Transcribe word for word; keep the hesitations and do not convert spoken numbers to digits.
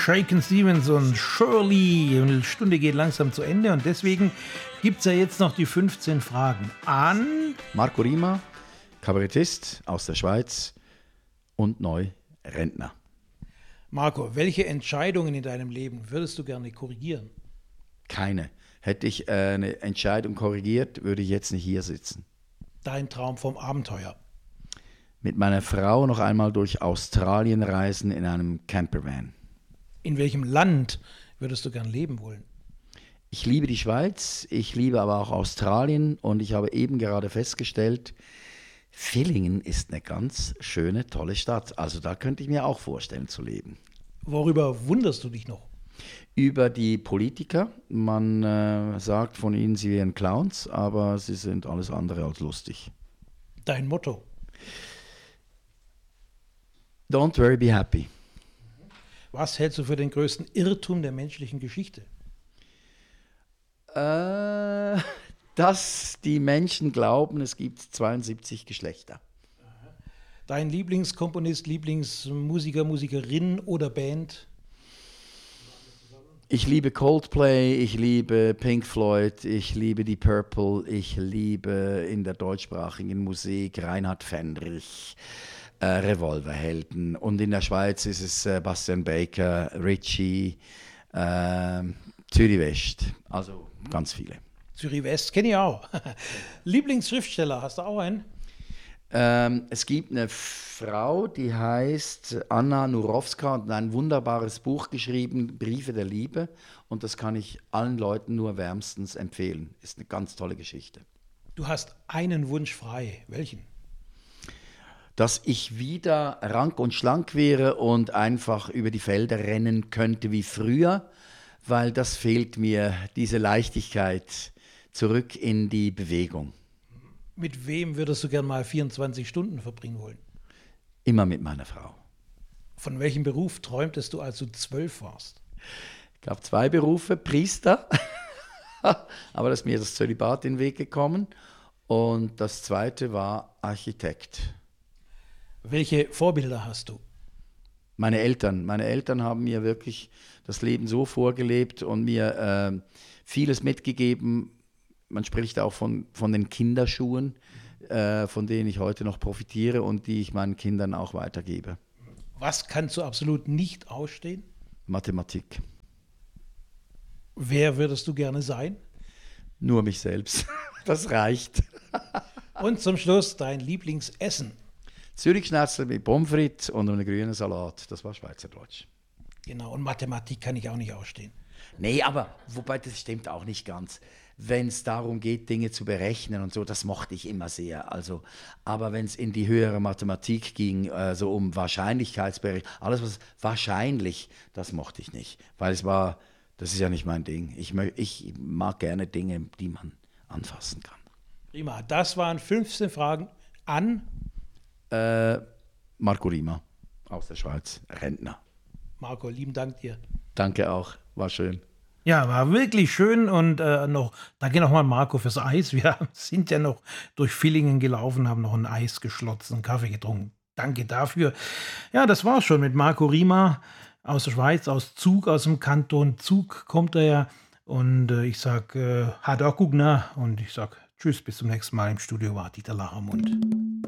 Shakin' Stevens und Shirley. Eine Stunde geht langsam zu Ende und deswegen gibt es ja jetzt noch die fünfzehn Fragen an Marco Rima, Kabarettist aus der Schweiz und neu Rentner. Marco, welche Entscheidungen in deinem Leben würdest du gerne korrigieren? Keine. Hätte ich äh, eine Entscheidung korrigiert, würde ich jetzt nicht hier sitzen. Dein Traum vom Abenteuer? Mit meiner Frau noch einmal durch Australien reisen in einem Campervan. In welchem Land würdest du gern leben wollen? Ich liebe die Schweiz, ich liebe aber auch Australien und ich habe eben gerade festgestellt, Villingen ist eine ganz schöne, tolle Stadt. Also da könnte ich mir auch vorstellen zu leben. Worüber wunderst du dich noch? Über die Politiker. Man äh, sagt von ihnen, sie wären Clowns, aber sie sind alles andere als lustig. Dein Motto? Don't worry, be happy. Was hältst du für den größten Irrtum der menschlichen Geschichte? Äh, dass die Menschen glauben, es gibt zweiundsiebzig Geschlechter. Dein Lieblingskomponist, Lieblingsmusiker, Musikerin oder Band? Ich liebe Coldplay, ich liebe Pink Floyd, ich liebe die Purple, ich liebe in der deutschsprachigen Musik Reinhard Fendrich, äh, Revolverhelden. Und in der Schweiz ist es äh, Bastian Baker, Ritchie, äh, Zürich West. Also ganz viele. Zürich West kenne ich auch. Lieblingsschriftsteller, hast du auch einen? Ähm, es gibt eine Frau, die heißt Anna Nurowska und hat ein wunderbares Buch geschrieben, Briefe der Liebe. Und das kann ich allen Leuten nur wärmstens empfehlen. Ist eine ganz tolle Geschichte. Du hast einen Wunsch frei. Welchen? Dass ich wieder rank und schlank wäre und einfach über die Felder rennen könnte wie früher, weil das fehlt mir, diese Leichtigkeit zurück in die Bewegung. Mit wem würdest du gern mal vierundzwanzig Stunden verbringen wollen? Immer mit meiner Frau. Von welchem Beruf träumtest du, als du zwölf warst? Ich glaube, zwei Berufe, Priester, aber da ist mir das Zölibat in den Weg gekommen. Und das zweite war Architekt. Welche Vorbilder hast du? Meine Eltern. Meine Eltern haben mir wirklich das Leben so vorgelebt und mir äh, vieles mitgegeben. Man spricht auch von, von den Kinderschuhen, äh, von denen ich heute noch profitiere und die ich meinen Kindern auch weitergebe. Was kannst du absolut nicht ausstehen? Mathematik. Wer würdest du gerne sein? Nur mich selbst. Das reicht. Und zum Schluss dein Lieblingsessen. Zürich-Schnitzel mit Pommes frites und einem grünen Salat. Das war Schweizerdeutsch. Genau, und Mathematik kann ich auch nicht ausstehen. Nee, aber wobei das stimmt auch nicht ganz. Wenn es darum geht, Dinge zu berechnen und so, das mochte ich immer sehr. Also, aber wenn es in die höhere Mathematik ging, äh, so um Wahrscheinlichkeitsberechnung, alles was wahrscheinlich, das mochte ich nicht. Weil es war, das ist ja nicht mein Ding. Ich, mö- ich mag gerne Dinge, die man anfassen kann. Prima, das waren fünfzehn Fragen an Äh, Marco Rima aus der Schweiz, Rentner. Marco. Lieben Dank dir. Danke auch, war schön. Ja, war wirklich schön und äh, noch, danke nochmal Marco fürs Eis. Wir sind ja noch durch Villingen gelaufen, haben noch ein Eis geschlotzt, einen Kaffee getrunken. Danke dafür. Ja, das war's schon mit Marco Rima aus der Schweiz, aus Zug, aus dem Kanton Zug kommt er ja. Und äh, ich sag, äh, hat auch gut, ne? Und ich sag, tschüss, bis zum nächsten Mal. Im Studio war Dieter Lachamund.